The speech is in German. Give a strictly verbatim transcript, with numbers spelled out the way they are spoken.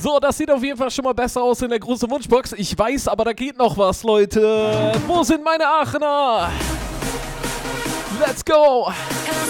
So, das sieht auf jeden Fall schon mal besser aus in der großen Wunschbox. Ich weiß, aber da geht noch was, Leute. Wo sind meine Aachener? Let's go!